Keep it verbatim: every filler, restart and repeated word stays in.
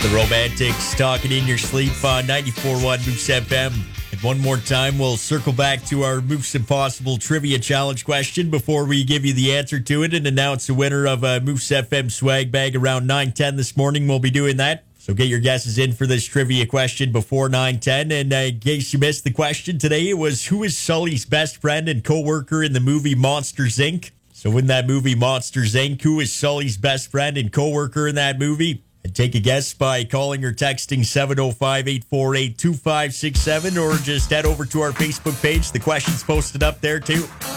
The Romantics talking in your sleep on ninety-four point one Moose F M. And one more time, we'll circle back to our Moose Impossible Trivia Challenge question before we give you the answer to it and announce the winner of a Moose F M swag bag around nine ten this morning. We'll be doing that. So get your guesses in for this trivia question before nine ten. And uh, in case you missed the question today, it was who is Sully's best friend and co-worker in the movie Monsters, Incorporated? So in that movie Monsters, Incorporated, who is Sully's best friend and co-worker in that movie? And take a guess by calling or texting seven oh five, eight four eight, two five six seven or just head over to our Facebook page. The question's posted up there too.